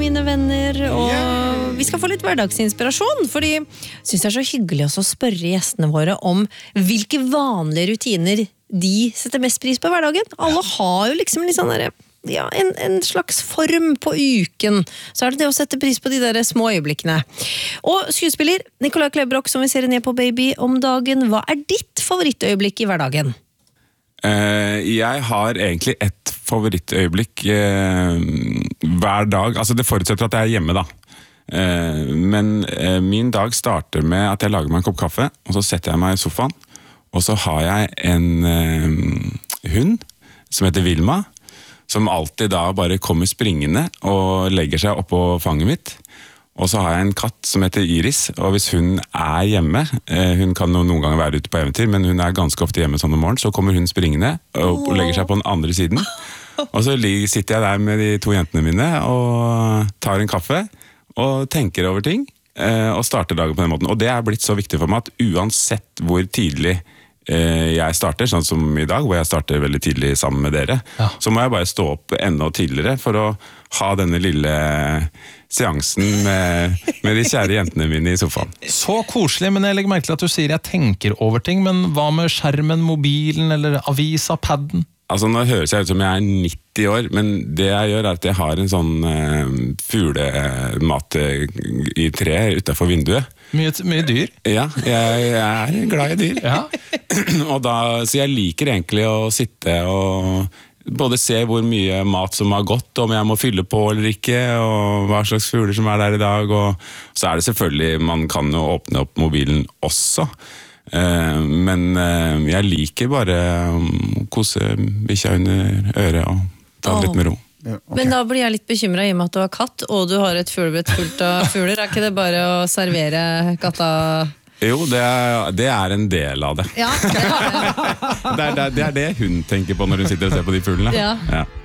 Mine venner, og vi skal få litt hverdagsinspirasjon, fordi jeg synes det er så hyggelig også å spørre gjestene våre om hvilke vanlige rutiner de setter mest pris på i hverdagen. Alle har jo liksom litt sånn der, ja, en slags form på uken. Så er det å sette pris på de der små øyeblikkene. Og skuespiller Nicolai Klevebrok, som vi ser ned på Baby om dagen, hva er ditt favorittøyeblikk i hverdagen? Jeg har egentlig et favorittøyeblikk hver dag. Altså det forutsetter at jeg er hjemme da. Men min dag starter med at jeg lager meg en kopp kaffe, og så setter jeg meg i sofaen, og så har jeg en hund som heter Vilma, som alltid da bare kommer springende og legger seg oppå fanget mitt. Og så har jeg en katt som heter Iris, og hvis hun er hjemme, hun kan noen ganger være ute på eventyr, men hun er ganske ofte hjemme sånn om morgenen, så kommer hun springende og legger seg på den andre siden. Og så sitter jeg der med de 2 jentene mine og tar en kaffe og tenker over ting, og starter dagen på den måten. Og det er blitt så viktig for meg at uansett hvor tidlig jeg starter, sånn som i dag, hvor jeg starter veldig tidlig sammen med dere, så må jeg bare stå opp enda tidligere for å ha denne lille seansen med de kjære jentene mine i sofaen. Så koselig, men jeg legger merke til at du sier jeg tenker over ting, men hva med skjermen, mobilen eller avisa, padden? Altså nå høres jeg ut som jeg er 90 år, men det jeg gjør er at jeg har en sånn fuglemat i tre utenfor vinduet. Mye dyr? Ja, jeg er glad i dyr. Ja. Så jeg liker egentlig å sitte og både se hvor mye mat som har gått, om jeg må fylle på eller ikke, og hva slags fugler som er der i dag. Og så er det selvfølgelig, man kan jo åpne opp mobilen også. Men jeg liker bare å kose bikkja under øret og ta det litt med ro. Ja, okay. Men da blir jeg litt bekymret i og med at du har katt, og du har et fuglebett fullt av fugler. Er ikke det bare å servere katta? Jo, det er en del av det. Ja, det er det hun tenker på når hun sitter og ser på de fuglene. Ja.